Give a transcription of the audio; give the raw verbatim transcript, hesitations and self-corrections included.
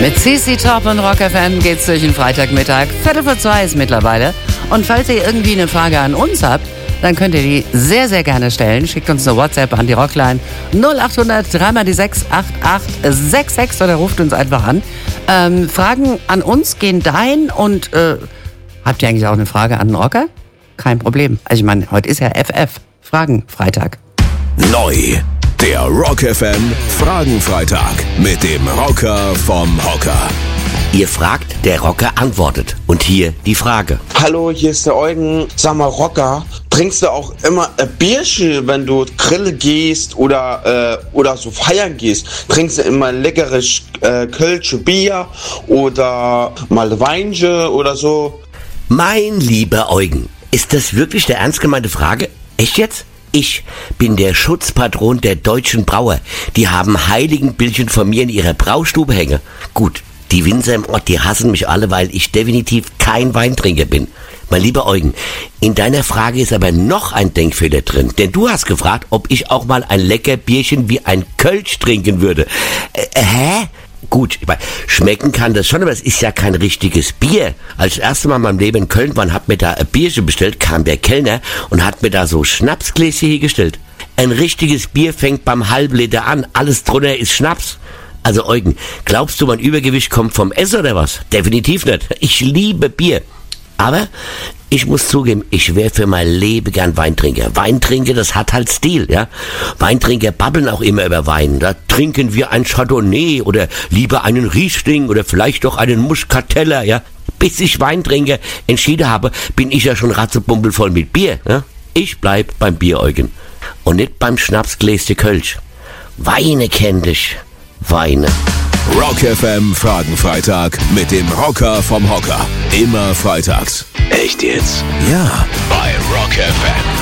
Mit C C Top und Rock F M geht's durch den Freitagmittag. Viertel vor zwei ist mittlerweile. Und falls ihr irgendwie eine Frage an uns habt, dann könnt ihr die sehr, sehr gerne stellen. Schickt uns eine WhatsApp an die Rockline null acht hundert drei mal die sechs acht acht sechs sechs oder ruft uns einfach an. Ähm, Fragen an uns gehen dahin und äh, habt ihr eigentlich auch eine Frage an den Rocker? Kein Problem. Also ich meine, heute ist ja F F, Fragenfreitag. Neu, der Rock F M Fragenfreitag mit dem Rocker vom Hocker. Ihr fragt, der Rocker antwortet. Und hier die Frage. Hallo, hier ist der Eugen. Sag mal, Rocker, trinkst du auch immer ein Bierchen, wenn du Grille gehst oder, äh, oder so feiern gehst? Trinkst du immer ein leckeres äh, Kölsche Bier oder mal Weinchen oder so? Mein lieber Eugen, ist das wirklich eine ernst gemeinte Frage? Echt jetzt? Ich bin der Schutzpatron der deutschen Brauer. Die haben Heiligenbildchen von mir in ihrer Braustube hängen. Gut, die Winzer im Ort, die hassen mich alle, weil ich definitiv kein Weintrinker bin. Mein lieber Eugen, in deiner Frage ist aber noch ein Denkfehler drin. Denn du hast gefragt, ob ich auch mal ein lecker Bierchen wie ein Kölsch trinken würde. Äh, hä? Gut, ich meine, schmecken kann das schon, aber es ist ja kein richtiges Bier. Als das erste Mal in meinem Leben in Köln war und hab mir da ein Bierchen bestellt, kam der Kellner und hat mir da so Schnapsgläschen hingestellt. Ein richtiges Bier fängt beim halben Liter an, alles drunter ist Schnaps. Also Eugen, glaubst du, mein Übergewicht kommt vom Essen oder was? Definitiv nicht. Ich liebe Bier. Aber ich muss zugeben, ich wäre für mein Leben gern Weintrinker. Weintrinker, das hat halt Stil, ja. Weintrinker babbeln auch immer über Wein. Da trinken wir ein Chardonnay oder lieber einen Riesling oder vielleicht doch einen Muscateller, ja. Bis ich Weintrinker entschieden habe, bin ich ja schon ratzebumbelvoll mit Bier, ja. Ich bleib beim Bier, Eugen. Und nicht beim Schnapsgläschen Kölsch. Weine kenn dich. Weine. Rock F M Fragenfreitag mit dem Rocker vom Hocker. Immer freitags. Echt jetzt? Ja, bei Rock F M.